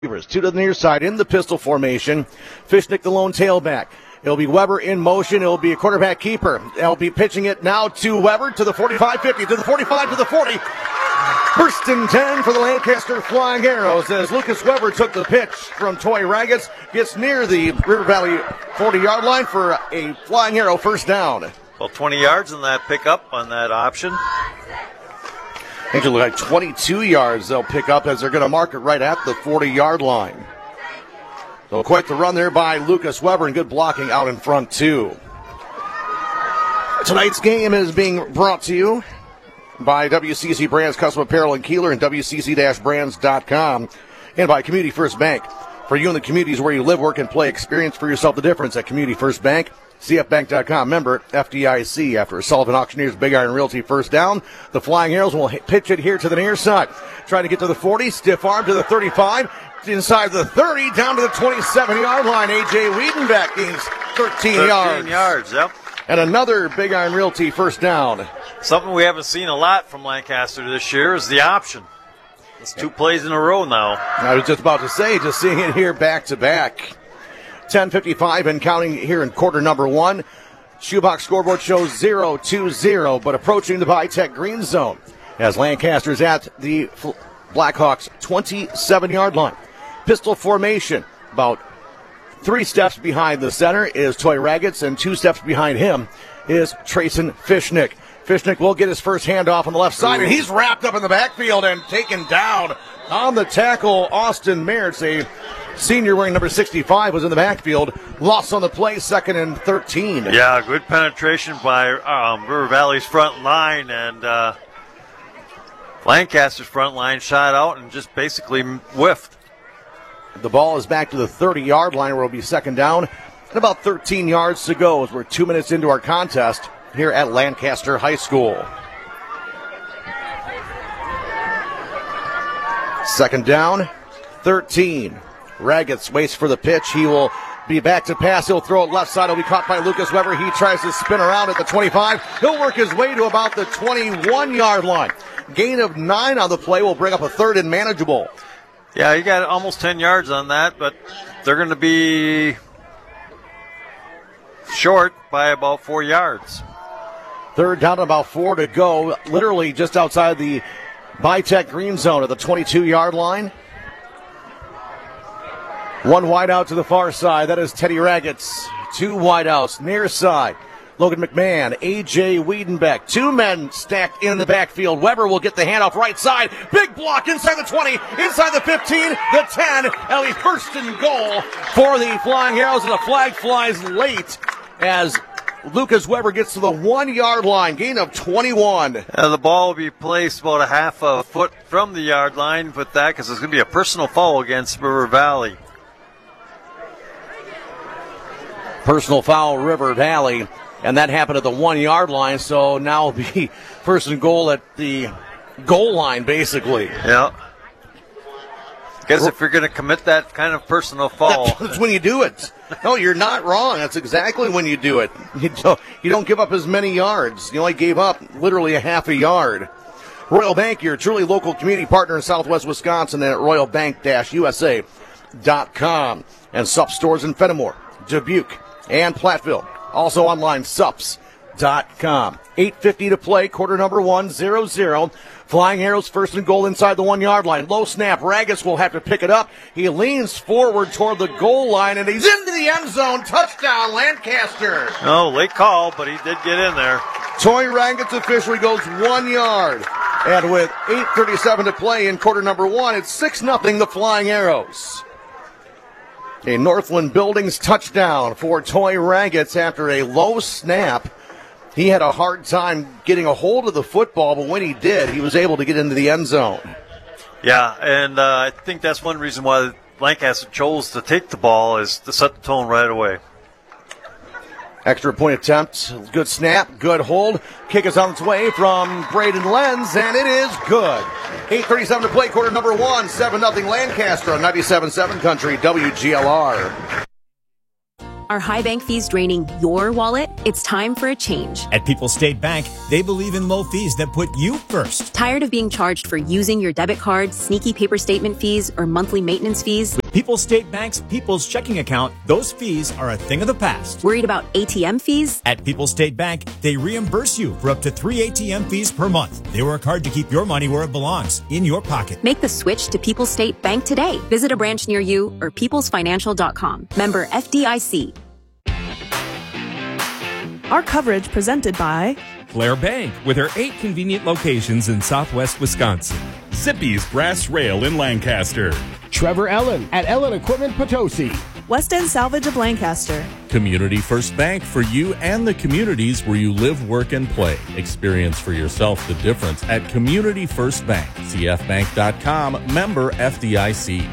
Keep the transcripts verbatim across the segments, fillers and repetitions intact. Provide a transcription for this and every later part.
Two to the near side in the pistol formation. Fishnick, the lone tailback. It'll be Weber in motion. It'll be a quarterback keeper. They'll be pitching it now to Weber, to the forty-five fifty, to the forty-five, to the forty. First and ten for the Lancaster Flying Arrows as Lucas Weber took the pitch from Toy Raggets. Gets near the River Valley forty-yard line for a Flying Arrow first down. Well, twenty yards in that pickup on that option. I think it'll look like twenty-two yards they'll pick up as they're going to mark it right at the forty-yard line. So quite the run there by Lucas Weber and good blocking out in front too. Tonight's game is being brought to you by W C C Brands Custom Apparel in Keeler and W C C brands dot com and by Community First Bank. For you in the communities where you live, work, and play, experience for yourself the difference at Community First Bank. C F bank dot com, member F D I C. After Sullivan Auctioneers Big Iron Realty first down, the Flying Arrows will pitch it here to the near side. Trying to get to the forty, stiff arm to the thirty-five, inside the thirty, down to the twenty-seven-yard line. A J Wiedenbeck gains thirteen, thirteen yards. yards, yep. And another Big Iron Realty first down. Something we haven't seen a lot from Lancaster this year is the option. It's two plays in a row now. I was just about to say, just seeing it here back to back. ten fifty-five and counting here in quarter number one. Shoebox scoreboard shows zero two zero, but approaching the Bitech green zone as Lancaster's at the Blackhawks twenty-seven-yard line. Pistol formation, about three steps behind the center is Toy Raggets, and two steps behind him is Trayson Fishnick. Fishnick will get his first handoff on the left side, and he's wrapped up in the backfield and taken down on the tackle. Austin Mertz, a senior wearing number sixty-five, was in the backfield. Loss on the play, second and thirteen. Yeah, good penetration by um, River Valley's front line, and uh, Lancaster's front line shot out and just basically whiffed. The ball is back to the thirty-yard line where it'll be second down. And about thirteen yards to go as we're two minutes into our contest here at Lancaster High School. Second down, thirteen. Raggets waits for the pitch. He will be back to pass. He'll throw it left side. He'll be caught by Lucas Weber. He tries to spin around at the twenty-five. He'll work his way to about the twenty-one-yard line. Gain of nine on the play will bring up a third and manageable. Yeah, you got almost ten yards on that, but they're going to be short by about four yards. Third down, about four to go. Literally just outside the Bitech green zone at the twenty-two-yard line. One wide out to the far side. That is Teddy Raggets. Two wide outs near side. Logan McMahon, A J Wiedenbeck. Two men stacked in the backfield. Weber will get the handoff right side. Big block inside the twenty, inside the fifteen, the ten. And we first and goal for the Flying Arrows, and the flag flies late as Lucas Weber gets to the one-yard line. Gain of twenty-one. Uh, the ball will be placed about a half a foot from the yard line with that because there's going to be a personal foul against River Valley. Personal foul, River Valley. And that happened at the one-yard line, so now it'll be first and goal at the goal line, basically. Yeah. Guess if you're going to commit that kind of personal foul. That's when you do it. No, you're not wrong. That's exactly when you do it. You don't, you don't give up as many yards. You only gave up literally a half a yard. Royal Bank, your truly local community partner in Southwest Wisconsin, at royal bank U S A dot com. And Sup stores in Fenimore, Dubuque, and Platteville. Also online, sups dot com. eight fifty to play, quarter number one, zero zero. Flying Arrows first and goal inside the one-yard line. Low snap, Raggets will have to pick it up. He leans forward toward the goal line, and he's into the end zone. Touchdown, Lancaster. No, late call, but he did get in there. Toy Raggets officially goes one yard. And with eight thirty-seven to play in quarter number one, it's six nothing the Flying Arrows. A Northland Buildings touchdown for Toy Raggets after a low snap. He had a hard time getting a hold of the football, but when he did, he was able to get into the end zone. Yeah, and uh, I think that's one reason why Lancaster chose to take the ball, is to set the tone right away. Extra point attempt, good snap, good hold. Kick is on its way from Braden Lenz, and it is good. eight thirty-seven to play, quarter number one, seven nothing Lancaster on ninety-seven point seven Country W G L R. Are high bank fees draining your wallet? It's time for a change. At People's State Bank, they believe in low fees that put you first. Tired of being charged for using your debit card, sneaky paper statement fees, or monthly maintenance fees? With People's State Bank's People's Checking Account, those fees are a thing of the past. Worried about A T M fees? At People's State Bank, they reimburse you for up to three A T M fees per month. They work hard to keep your money where it belongs, in your pocket. Make the switch to People's State Bank today. Visit a branch near you or peoples financial dot com. Member F D I C. Our coverage presented by Flair Bank, with her eight convenient locations in southwest Wisconsin. Zippy's Brass Rail in Lancaster. Trevor Ellen at Ellen Equipment Potosi. West End Salvage of Lancaster. Community First Bank, for you and the communities where you live, work, and play. Experience for yourself the difference at Community First Bank. C F bank dot com, member F D I C.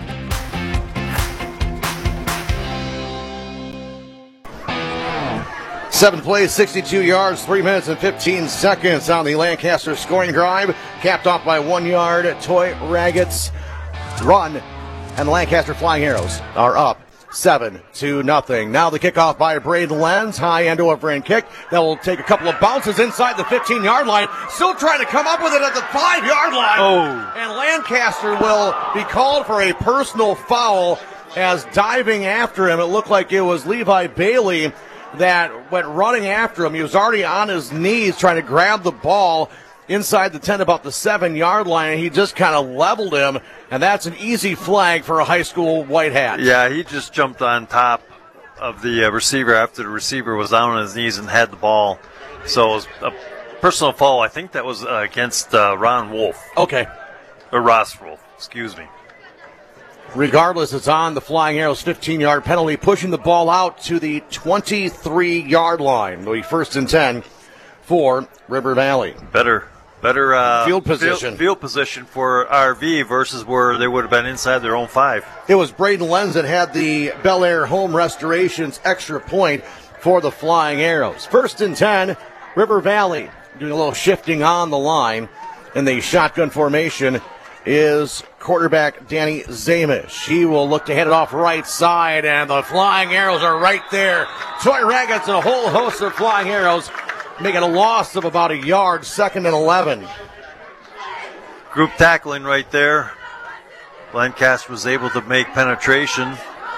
Seven plays, sixty-two yards, three minutes and fifteen seconds on the Lancaster scoring drive. Capped off by one yard. Toy Raggett's run. And the Lancaster Flying Arrows are up seven to nothing. Now the kickoff by Braden Lenz. High end over and kick. That will take a couple of bounces inside the fifteen-yard line. Still trying to come up with it at the five-yard line. Oh. And Lancaster will be called for a personal foul as diving after him. It looked like it was Levi Bailey that went running after him. He was already on his knees trying to grab the ball inside the ten, about the seven-yard line, and he just kind of leveled him, and that's an easy flag for a high school white hat. Yeah, he just jumped on top of the uh, receiver after the receiver was down on his knees and had the ball. So it was a personal foul. I think that was uh, against uh, Ron Wolf. Okay. Or Ross Wolf, excuse me. Regardless, it's on the Flying Arrows fifteen-yard penalty, pushing the ball out to the twenty-three-yard line. It'll be first and ten for River Valley. Better better uh, field position. Field, field position for R V versus where they would have been inside their own five. It was Braden Lenz that had the Bel Air Home Restorations extra point for the Flying Arrows. First and ten, River Valley doing a little shifting on the line in the shotgun formation is quarterback Danny Zamish. He will look to head it off right side, and the Flying Arrows are right there. Troy Raggett's and a whole host of Flying Arrows making a loss of about a yard, second and eleven. Group tackling right there. Lancaster was able to make penetration.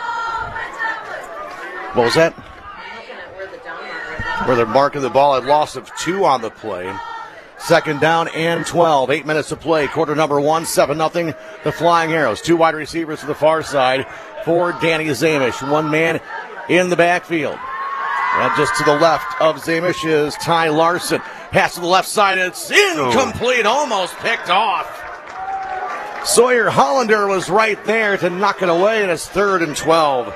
What was that? Where they're marking the ball, a loss of two on the play. Second down and twelve. Eight minutes to play. Quarter number one, seven nothing. The Flying Arrows. Two wide receivers to the far side for Danny Zamish. One man in the backfield. And just to the left of Zamish is Ty Larson. Pass to the left side. It's incomplete. Almost picked off. Sawyer Hollander was right there to knock it away, and it's third and twelve.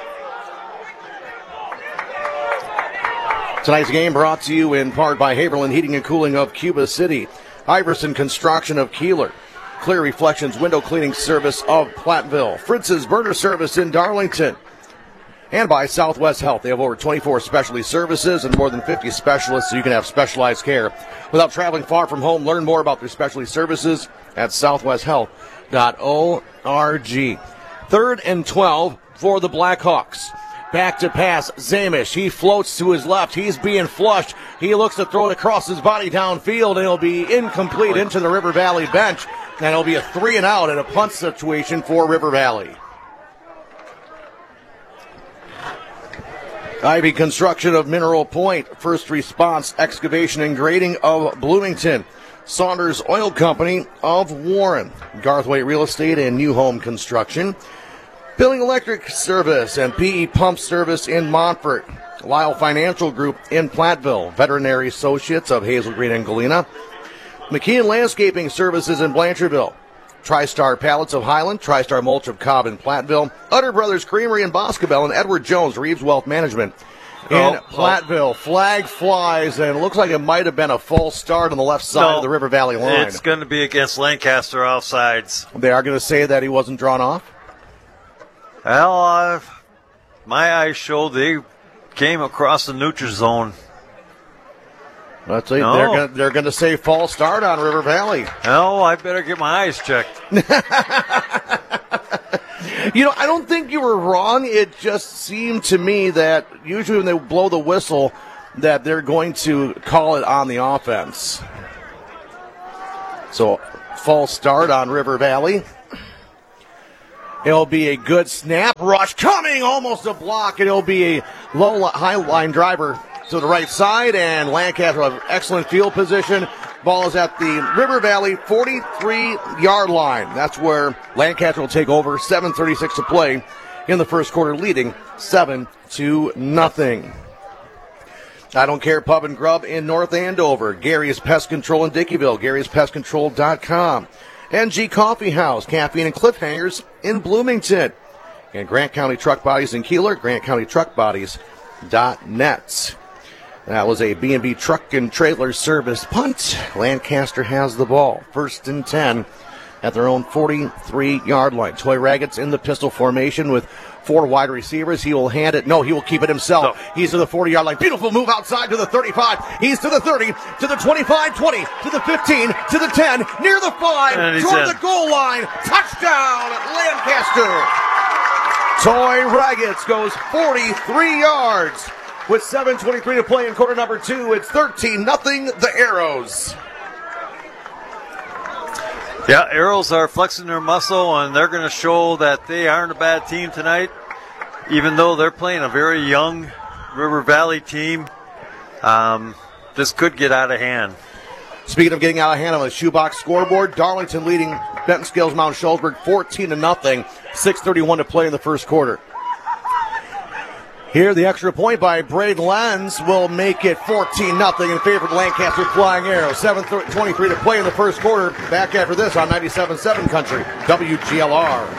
Tonight's game brought to you in part by Haberlin Heating and Cooling of Cuba City, Iverson Construction of Keeler, Clear Reflections Window Cleaning Service of Platteville, Fritz's Burner Service in Darlington, and by Southwest Health. They have over twenty-four specialty services and more than fifty specialists, so you can have specialized care without traveling far from home. Learn more about their specialty services at southwest health dot org. Third and twelve for the Blackhawks. Back to pass, Zamish. He floats to his left. He's being flushed. He looks to throw it across his body downfield, and it'll be incomplete into the River Valley bench. And it'll be a three and out and a punt situation for River Valley. Ivy Construction of Mineral Point. First Response Excavation and Grading of Bloomington. Saunders Oil Company of Warren. Garthwaite Real Estate and New Home Construction. Billing Electric Service and P E Pump Service in Montfort. Lyle Financial Group in Platteville. Veterinary Associates of Hazel Green and Galena. McKeon Landscaping Services in Blanchardville. TriStar Pallets of Highland. TriStar Mulch of Cobb in Platteville. Utter Brothers Creamery in Boscobel. And Edward Jones, Reeves Wealth Management in oh, Platteville. Oh. Flag flies, and it looks like it might have been a false start on the left side no, of the River Valley line. It's going to be against Lancaster offsides. They are going to say that he wasn't drawn off? Well, uh, my eyes show they came across the neutral zone. Let's see, no. they're going they're going to say false start on River Valley. No, I better get my eyes checked. You know, I don't think you were wrong. It just seemed to me that usually when they blow the whistle, that they're going to call it on the offense. So, false start on River Valley. It'll be a good snap. Rush coming, almost a block, and it'll be a low high line driver to the right side, and Lancaster will have excellent field position. Ball is at the River Valley forty-three yard line. That's where Lancaster will take over. seven thirty-six to play in the first quarter, leading seven to nothing. I Don't Care Pub and Grub in North Andover. Gary's Pest Control in Dickeyville. Gary's Pest Control dot com. N G Coffee House, Caffeine and Cliffhangers in Bloomington. And Grant County Truck Bodies in Keeler, Grant County Truck Bodies dot net. That was a B and B Truck and Trailer Service punt. Lancaster has the ball. First and ten at their own forty-three yard line. Toy Raggett's in the pistol formation with four wide receivers. He will hand it. No, he will keep it himself. No. He's to the forty yard line. Beautiful move outside to the thirty-five. He's to the thirty, to the twenty-five, twenty, to the fifteen, to the ten, near the five, toward the goal line. Touchdown, Lancaster. Toy Raggett's goes forty-three yards with seven twenty-three to play in quarter number two. It's thirteen nothing the Arrows. Yeah, Arrows are flexing their muscle, and they're going to show that they aren't a bad team tonight, even though they're playing a very young River Valley team. Um, this could get out of hand. Speaking of getting out of hand on the shoebox scoreboard, Darlington leading Benton Scales Mount Shullsburg fourteen to nothing. six thirty-one to play in the first quarter. Here, the extra point by Braden Lenz will make it fourteen nothing in favor of Lancaster Flying Arrows. seven twenty-three to play in the first quarter. Back after this on ninety-seven point seven Country, W G L R.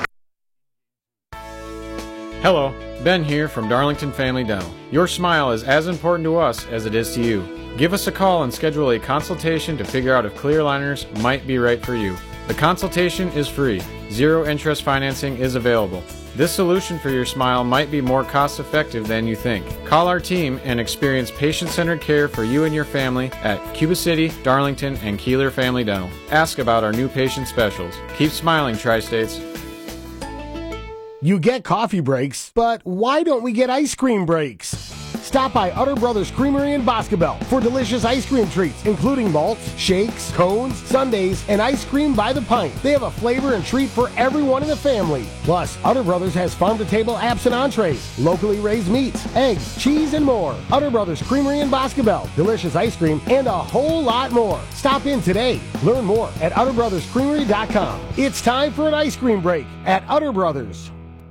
Hello, Ben here from Darlington Family Dental. Your smile is as important to us as it is to you. Give us a call and schedule a consultation to figure out if clear aligners might be right for you. The consultation is free. Zero interest financing is available. This solution for your smile might be more cost-effective than you think. Call our team and experience patient-centered care for you and your family at Cuba City, Darlington, and Keeler Family Dental. Ask about our new patient specials. Keep smiling, Tri-States. You get coffee breaks, but why don't we get ice cream breaks? Stop by Utter Brothers Creamery in Boscobel for delicious ice cream treats, including malts, shakes, cones, sundaes, and ice cream by the pint. They have a flavor and treat for everyone in the family. Plus, Utter Brothers has farm-to-table apps and entrees, locally raised meats, eggs, cheese, and more. Utter Brothers Creamery in Boscobel, delicious ice cream, and a whole lot more. Stop in today. Learn more at utter brothers creamery dot com. It's time for an ice cream break at Utter Brothers.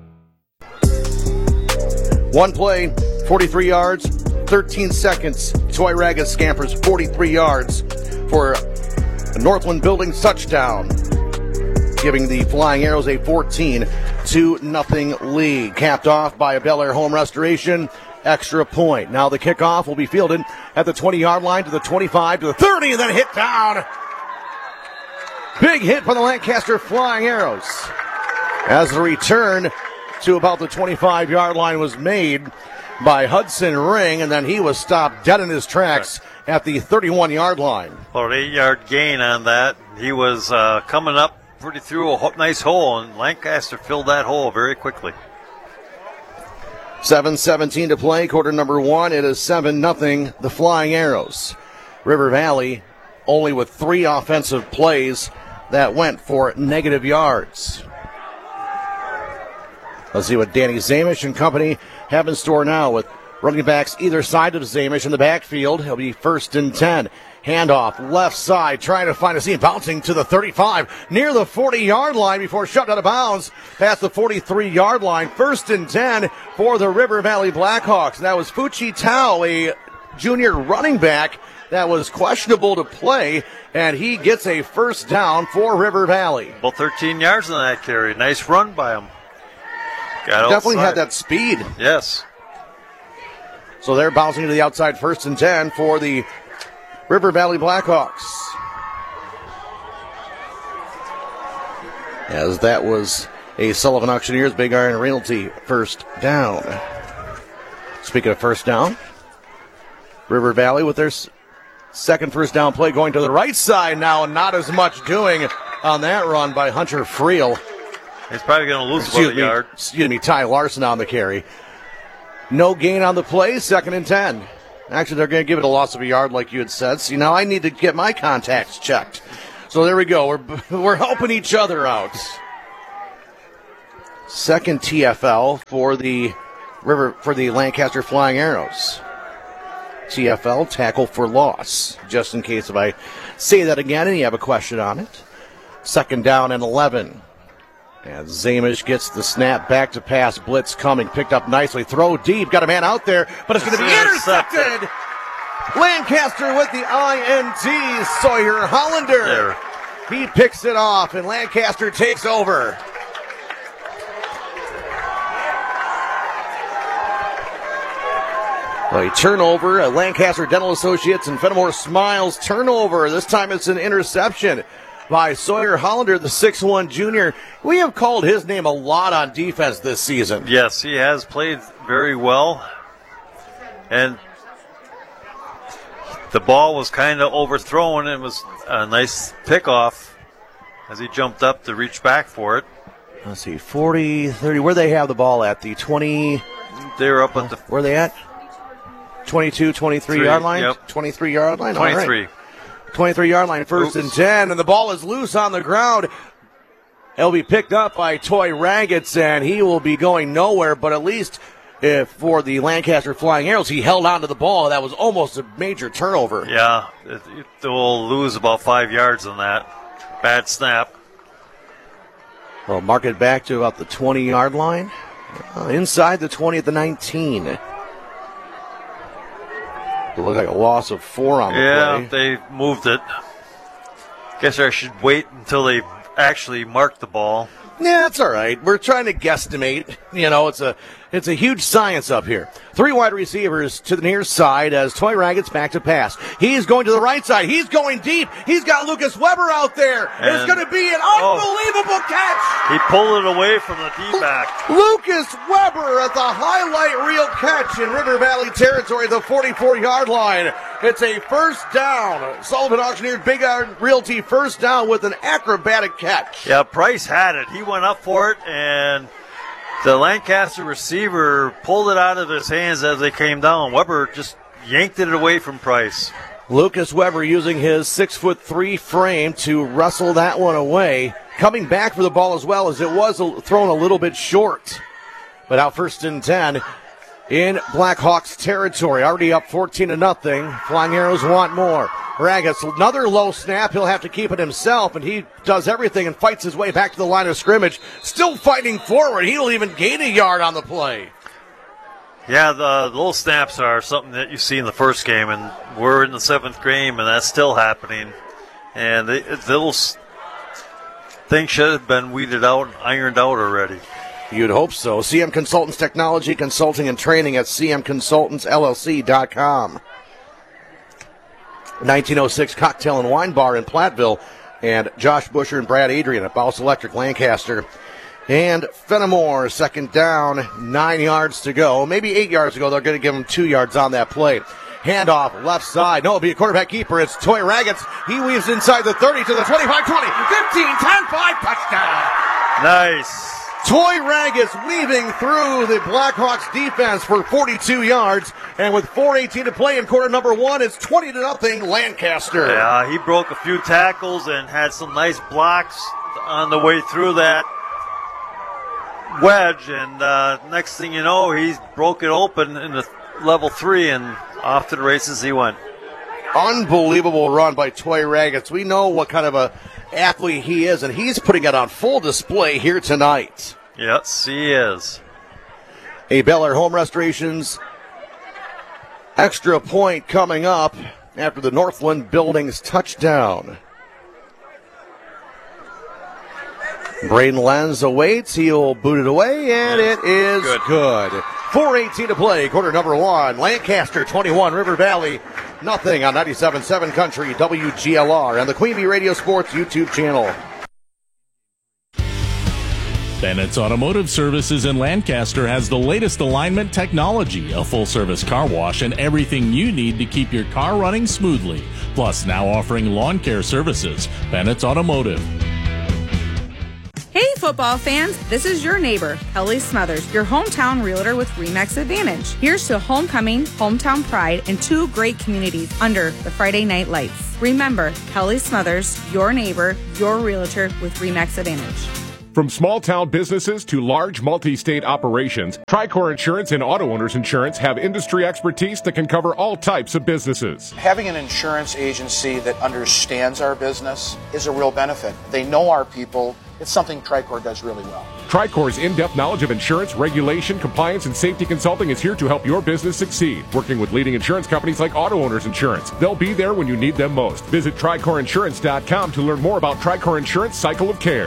One play, forty-three yards, thirteen seconds. Toy Ragged scampers forty-three yards for a Northland Buildings touchdown, giving the Flying Arrows a fourteen to nothing lead. Capped off by a Bel Air home restoration extra point. Now the kickoff will be fielded at the twenty yard line to the twenty-five to the thirty, and then hit down. Big hit for the Lancaster Flying Arrows as the return to about the twenty-five yard line was made by Hudson Ring, and then he was stopped dead in his tracks at the thirty-one yard line. About an eight yard gain on that. He was uh, coming up pretty through a ho- nice hole, and Lancaster filled that hole very quickly. seven seventeen to play, quarter number one. It is seven nothing the Flying Arrows. River Valley only with three offensive plays that went for negative yards. Let's see what Danny Zamish and company have in store now with running backs either side of Zamish in the backfield. He'll be first and ten. Handoff left side, trying to find a seam, bouncing to the thirty-five, near the forty yard line before shoved out of bounds past the forty-three yard line. First and ten for the River Valley Blackhawks. That was Fuchi Tao, a junior running back that was questionable to play, and he gets a first down for River Valley. About thirteen yards on that carry. Nice run by him. Got Definitely outside. had that speed. Yes. So they're bouncing to the outside, first and ten for the River Valley Blackhawks. As that was a Sullivan Auctioneers Big Iron Realty first down. Speaking of first down, River Valley with their second first down play going to the right side now, and not as much doing on that run by Hunter Friel. He's probably going to lose Excuse about a me, yard. excuse me, Ty Larson on the carry. No gain on the play, second and ten. Actually, they're going to give it a loss of a yard like you had said. See, now I need to get my contacts checked. So there we go. We're, we're helping each other out. Second T F L for the River for the Lancaster Flying Arrows. T F L, tackle for loss. Just in case if I say that again and you have a question on it. Second down and eleven. And Zamish gets the snap, back to pass, blitz coming, picked up nicely, throw deep, got a man out there, but it's going to be intercepted. Lancaster with the I N T, Sawyer Hollander. There. He picks it off, and Lancaster takes over. A turnover, a Lancaster Dental Associates and Fenimore Smiles turnover. This time it's an interception by Sawyer Hollander, the six one junior. We have called his name a lot on defense this season. Yes, he has played very well. And the ball was kind of overthrown. It was a nice pickoff as he jumped up to reach back for it. Let's see, forty, thirty. Where they have the ball at? The twenty. They were up at the. Where are they at? twenty-two, twenty-three Three, yard line? Yep. twenty-three yard line? twenty-three. All right. twenty-three yard line, first Oops. and ten, and the ball is loose on the ground. It'll be picked up by Toy Raggets, and he will be going nowhere, but at least if for the Lancaster Flying Arrows, he held on to the ball. That was almost a major turnover. Yeah, they'll lose about five yards on that. Bad snap. Well, mark it back to about the twenty yard line. Uh, inside the twenty at the nineteen. It looked like a loss of four on the yeah, play. Yeah, they moved it. Guess I should wait until they actually mark the ball. Yeah, that's all right. We're trying to guesstimate. You know, it's a it's a huge science up here. Three wide receivers to the near side as Toy Raggets back to pass. He's going to the right side. He's going deep. He's got Lucas Weber out there. And it's going to be an unbelievable oh, catch. He pulled it away from the D-back. Lucas Weber at the highlight reel catch in River Valley territory, the forty-four yard line. It's a first down. Sullivan Auctioneer Big Iron Realty first down with an acrobatic catch. Yeah, Price had it. He went up for it, and the Lancaster receiver pulled it out of his hands as they came down. Weber just yanked it away from Price. Lucas Weber using his six foot three frame to wrestle that one away. Coming back for the ball as well, as it was thrown a little bit short. But out first and ten in Blackhawks territory. Already up fourteen to nothing. Flying Arrows want more. Raggets, another low snap. He'll have to keep it himself, and he does everything and fights his way back to the line of scrimmage. Still fighting forward. He'll even gain a yard on the play. Yeah, the little snaps are something that you see in the first game, and we're in the seventh game, and that's still happening. And they, those things should have been weeded out and ironed out already. You'd hope so. C M Consultants Technology Consulting and Training at c m consultants l l c dot com. nineteen oh six Cocktail and Wine Bar in Platteville, and Josh Busher and Brad Adrian at Bouse Electric Lancaster. And Fenimore, second down, nine yards to go. Maybe eight yards to go. They're going to give him two yards on that play. Handoff, left side. No, it'll be a quarterback keeper. It's Toy Raggets. He weaves inside the thirty to the twenty-five, twenty, fifteen, ten, five, touchdown. Nice. Toy Raggets weaving through the Blackhawks defense for forty-two yards, and with four eighteen to play in quarter number one, it's twenty to nothing Lancaster. Yeah, he broke a few tackles and had some nice blocks on the way through that wedge, and uh, next thing you know, he's broke it open in the level three, and off to the races he went. Unbelievable run by Toy Raggets. We know what kind of a athlete he is, and he's putting it on full display here tonight. Yes, he is. A Bel Air Home Restorations extra point coming up after the Northland Buildings touchdown. Braden Lenz awaits. He'll boot it away, and it is good. good. four eighteen to play, quarter number one. Lancaster twenty-one, River Valley nothing on ninety-seven point seven Country W G L R and the Queen Bee Radio Sports YouTube channel. Bennett's Automotive Services in Lancaster has the latest alignment technology, a full-service car wash, and everything you need to keep your car running smoothly. Plus, now offering lawn care services. Bennett's Automotive. Hey, football fans, this is your neighbor, Kelly Smothers, your hometown realtor with RE/MAX Advantage. Here's to homecoming, hometown pride, and two great communities under the Friday night lights. Remember, Kelly Smothers, your neighbor, your realtor with RE/MAX Advantage. From small-town businesses to large multi-state operations, Tricor Insurance and Auto Owners Insurance have industry expertise that can cover all types of businesses. Having an insurance agency that understands our business is a real benefit. They know our people. It's something Tricor does really well. Tricor's in-depth knowledge of insurance, regulation, compliance, and safety consulting is here to help your business succeed. Working with leading insurance companies like Auto Owners Insurance. They'll be there when you need them most. Visit Tricor Insurance dot com to learn more about Tricor Insurance Cycle of Care.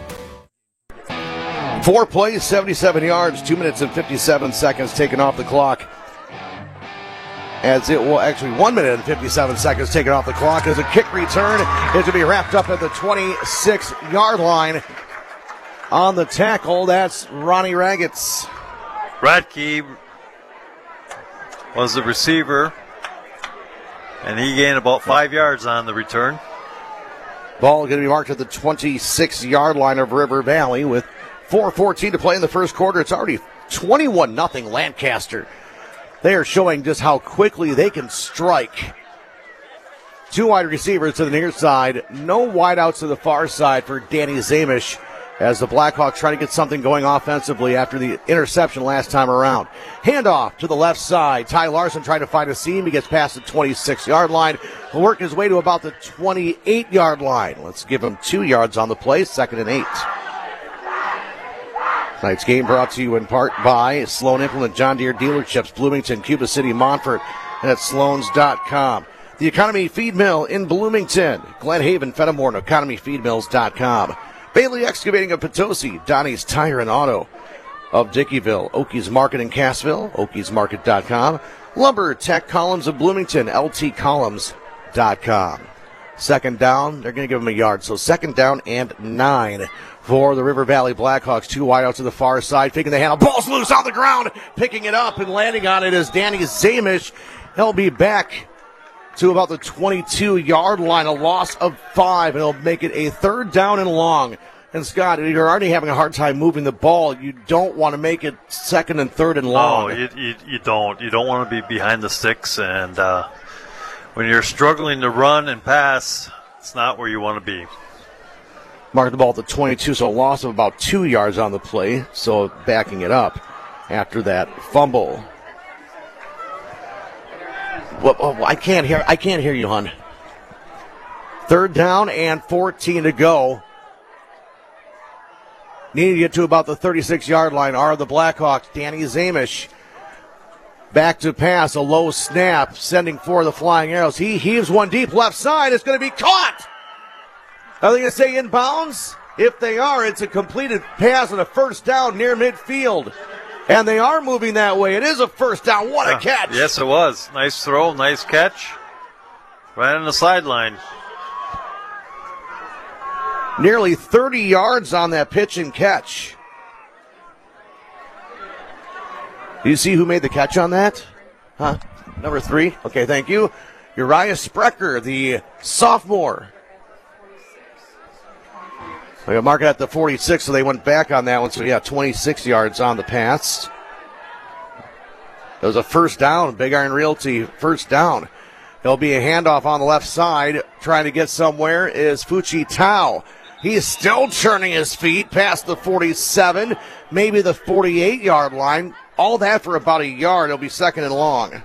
Four plays, seventy-seven yards, two minutes and fifty-seven seconds taken off the clock. As it will actually one minute and fifty-seven seconds taken off the clock as a kick return is going to be wrapped up at the twenty-six yard line. On the tackle, that's Ronnie Raggets. Radke was the receiver, and he gained about five yards on the return. Ball going to be marked at the twenty-six yard line of River Valley with four fourteen to play in the first quarter. It's already twenty-one nothing Lancaster. They are showing just how quickly they can strike. Two wide receivers to the near side. No wideouts to the far side for Danny Zamish as the Blackhawks try to get something going offensively after the interception last time around. Handoff to the left side. Ty Larson trying to find a seam. He gets past the twenty-six yard line. He'll work his way to about the twenty-eight yard line. Let's give him two yards on the play. Second and eight. Tonight's game brought to you in part by Sloan Implement John Deere Dealerships, Bloomington, Cuba City, Montfort, and at sloans dot com. The Economy Feed Mill in Bloomington, Glen Haven, Fenimore, and economy feed mills dot com. Bailey Excavating of Potosi, Donnie's Tire and Auto of Dickeyville, Okies Market in Cassville, okies market dot com. Lumber Tech Columns of Bloomington, L T columns dot com. Second down, they're going to give them a yard, so second down and nine for the River Valley Blackhawks. Two wide out to the far side, taking the handle. Ball's loose on the ground. Picking it up and landing on it is Danny Zamish. He'll be back to about the twenty-two yard line, a loss of five, and he'll make it a third down and long. And Scott, you're already having a hard time moving the ball. You don't want to make it second and third and long. No, you, you, you don't. You don't want to be behind the sticks, and uh, when you're struggling to run and pass, it's not where you want to be. Marked the ball at the twenty-two, so a loss of about two yards on the play. So backing it up after that fumble. Well, oh, I can't hear. I can't hear you, hon. Third down and fourteen to go. Need to get to about the thirty-six yard line are the Blackhawks. Danny Zamish back to pass, a low snap, sending for the Flying Arrows. He heaves one deep left side. It's going to be caught. Are they going to say inbounds? If they are, it's a completed pass and a first down near midfield. And they are moving that way. It is a first down. What a catch. Yes, it was. Nice throw, nice catch. Right on the sideline. Nearly thirty yards on that pitch and catch. Do you see who made the catch on that? Huh? Number three? Okay, thank you. Uriah Sprecher, the sophomore. They got marked at the forty-six, so they went back on that one. So, yeah, twenty-six yards on the pass. It was a first down. Big Iron Realty, first down. There'll be a handoff on the left side. Trying to get somewhere is Fuchi Tao. He is still churning his feet past the forty-seven, maybe the forty-eight yard line. All that for about a yard. It'll be second and long.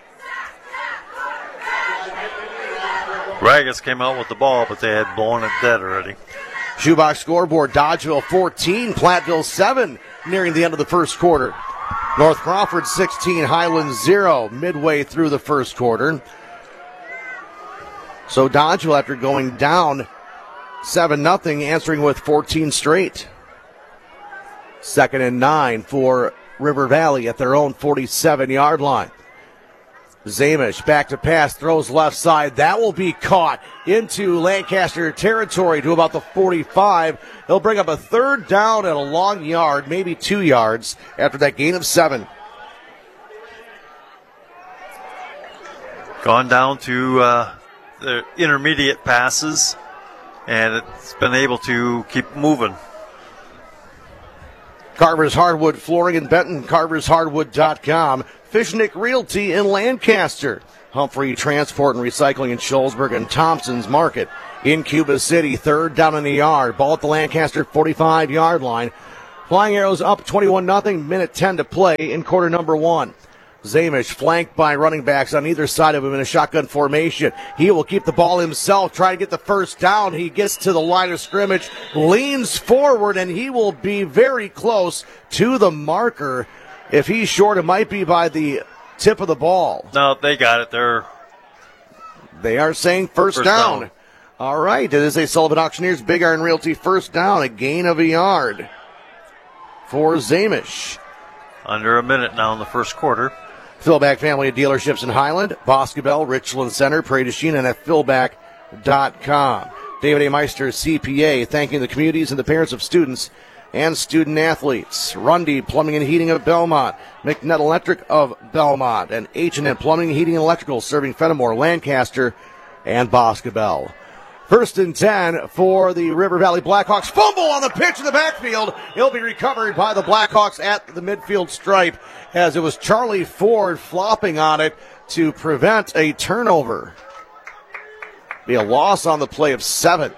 Raggets came out with the ball, but they had blown it dead already. Shoebox scoreboard, Dodgeville fourteen, Platteville seven, nearing the end of the first quarter. North Crawford sixteen, Highland zero, midway through the first quarter. So Dodgeville, after going down seven nothing, answering with fourteen straight. Second and nine for River Valley at their own forty-seven yard line. Zamish back to pass, throws left side. That will be caught into Lancaster territory to about the forty-five. They'll bring up a third down and a long yard, maybe two yards, after that gain of seven. Gone down to uh, the intermediate passes, and it's been able to keep moving. Carver's Hardwood Flooring in Benton, carvers hardwood dot com. Fishnick Realty in Lancaster. Humphrey Transport and Recycling in Shullsburg, and Thompson's Market in Cuba City. Third down in the yard. Ball at the Lancaster forty-five-yard line. Flying Arrows up twenty-one nothing. Minute ten to play in quarter number one. Zamish flanked by running backs on either side of him in a shotgun formation. He will keep the ball himself, try to get the first down. He gets to the line of scrimmage, leans forward, and he will be very close to the marker. If he's short, it might be by the tip of the ball. No, they got it. They're They are saying first, first down. down. All right, it is a Sullivan Auctioneers Big Iron Realty first down, a gain of a yard for Zamish. Under a minute now in the first quarter. Philback Family of Dealerships in Highland, Boscobel, Richland Center, Prairie du Chien, and at philback dot com. David A. Meister, C P A, thanking the communities and the parents of students and student athletes. Rundy Plumbing and Heating of Belmont, McNett Electric of Belmont, and H and M Plumbing, Heating, and Electrical serving Fenimore, Lancaster, and Boscobel. First and ten for the River Valley Blackhawks. Fumble on the pitch in the backfield. He'll be recovered by the Blackhawks at the midfield stripe, as it was Charlie Ford flopping on it to prevent a turnover. Be a loss on the play of seven.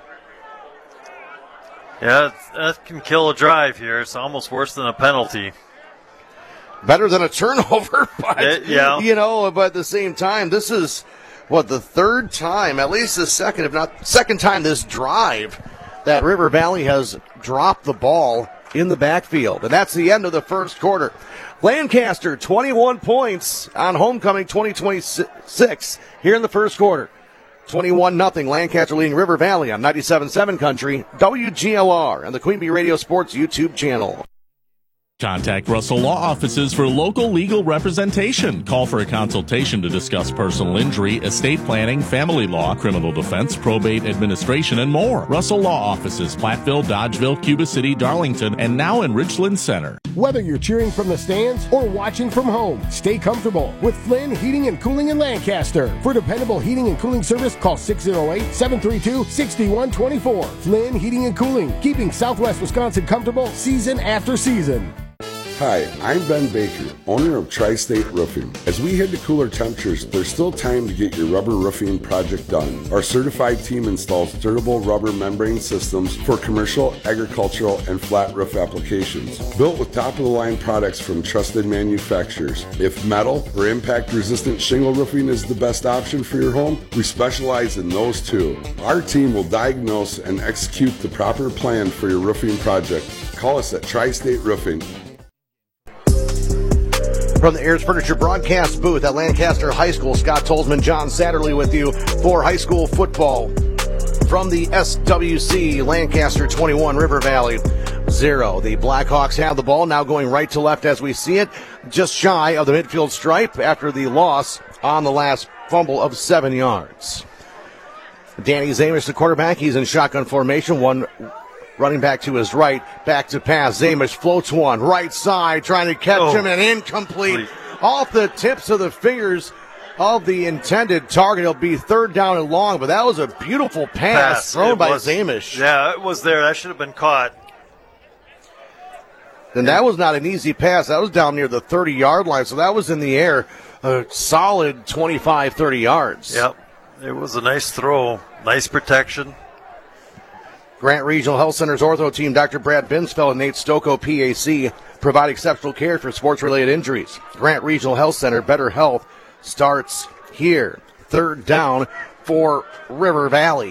Yeah, that can kill a drive here. It's almost worse than a penalty. Better than a turnover, but, it, yeah. you know, but at the same time, this is, what, the third time, at least the second, if not second time this drive, that River Valley has dropped the ball in the backfield. And that's the end of the first quarter. Lancaster, twenty-one points on homecoming twenty twenty-six here in the first quarter. twenty-one nothing. Lancaster leading River Valley on ninety-seven point seven Country, W G L R, and the Queen Bee Radio Sports YouTube channel. Contact Russell Law Offices for local legal representation. Call for a consultation to discuss personal injury, estate planning, family law, criminal defense, probate administration, and more. Russell Law Offices, Platteville, Dodgeville, Cuba City, Darlington, and now in Richland Center. Whether you're cheering from the stands or watching from home, stay comfortable with Flynn Heating and Cooling in Lancaster. For dependable heating and cooling service, call six oh eight, seven three two, six one two four. Flynn Heating and Cooling, keeping Southwest Wisconsin comfortable season after season. Hi, I'm Ben Baker, owner of Tri-State Roofing. As we head to cooler temperatures, there's still time to get your rubber roofing project done. Our certified team installs durable rubber membrane systems for commercial, agricultural, and flat roof applications. Built with top-of-the-line products from trusted manufacturers. If metal or impact-resistant shingle roofing is the best option for your home, we specialize in those too. Our team will diagnose and execute the proper plan for your roofing project. Call us at Tri-State Roofing. From the Ayers Furniture broadcast booth at Lancaster High School, Scott Tolzman, John Satterley with you for high school football. From the S W C, Lancaster twenty-one, River Valley zero. The Blackhawks have the ball, now going right to left as we see it, just shy of the midfield stripe after the loss on the last fumble of seven yards. Danny Zamish, the quarterback, he's in shotgun formation, one running back to his right, back to pass. Zamish floats one, right side, trying to catch oh. him, and incomplete. Please. Off the tips of the fingers of the intended target. It'll be third down and long, but that was a beautiful pass, pass. thrown it by was, Zamish. Yeah, it was there. That should have been caught. And that was not an easy pass. That was down near the thirty-yard line, so that was in the air a solid twenty-five, thirty yards. Yep, it was a nice throw. Nice protection. Grant Regional Health Center's ortho team, Doctor Brad Binsfeld and Nate Stocco, P A C, provide exceptional care for sports-related injuries. Grant Regional Health Center, better health starts here. Third down for River Valley.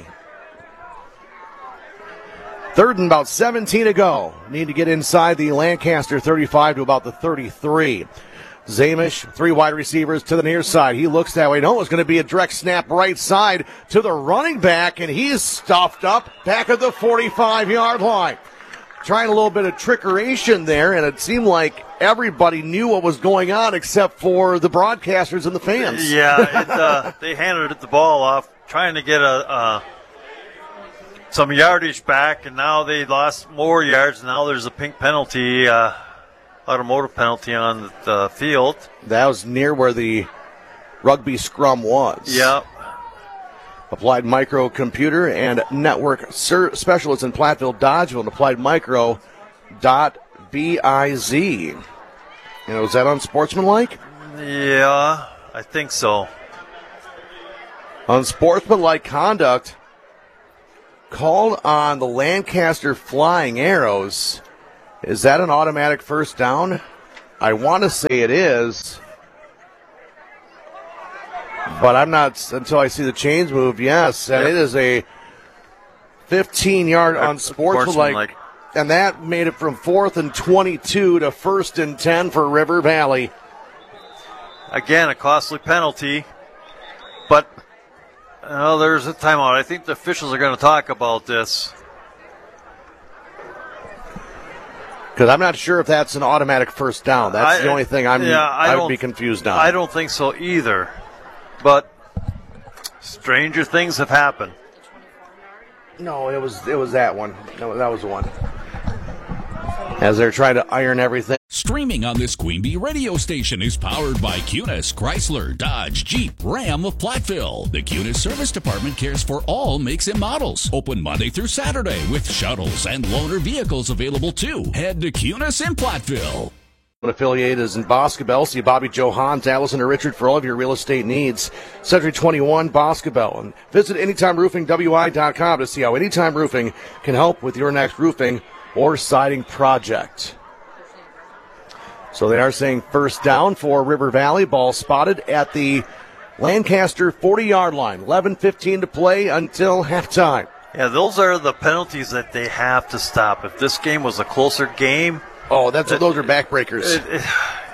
Third and about seventeen to go. Need to get inside the Lancaster thirty-five to about the thirty-three. Zamish, three wide receivers to the near side. He looks that way. No, it's going to be a direct snap right side to the running back, and he's stuffed up back at the forty-five-yard line. Trying a little bit of trickeration there, and it seemed like everybody knew what was going on except for the broadcasters and the fans. Yeah, it, uh, they handed it the ball off, trying to get a uh, some yardage back, and now they lost more yards. Now there's a pink penalty. Uh, Automotive penalty on the field. That was near where the rugby scrum was. Yep. Applied Micro Computer and Network Specialists in Platteville, Dodgeville, and Applied Micro dot B I Z. You know, is that unsportsmanlike? Yeah, I think so. Unsportsmanlike conduct called on the Lancaster Flying Arrows. Is that an automatic first down? I want to say it is, but I'm not until I see the chains move. Yes, and Yep. it is a fifteen-yard unsportsmanlike, and that made it from fourth and twenty-two to first and ten for River Valley. Again, a costly penalty, but uh, there's a timeout. I think the officials are going to talk about this. Because I'm not sure if that's an automatic first down. That's I, the only thing I'm, yeah, I, I would don't- be confused on. I don't think so either, but stranger things have happened. No, it was it was that one. No, that was the one. As they're trying to iron everything. Streaming on this Queen Bee radio station is powered by Cunis, Chrysler, Dodge, Jeep, Ram of Platteville. The Cunis Service Department cares for all makes and models. Open Monday through Saturday with shuttles and loaner vehicles available too. Head to Cunis in Platteville. An affiliate is in Boscobel. See Bobby Joe Hans, Allison, or Richard for all of your real estate needs. Century twenty-one Boscobel. And visit anytime roofing w i dot com to see how Anytime Roofing can help with your next roofing or siding project. So they are saying first down for River Valley. Ball spotted at the Lancaster forty-yard line. eleven fifteen to play until halftime. Yeah, those are the penalties that they have to stop. If this game was a closer game, oh, that's it, those are backbreakers. It, it,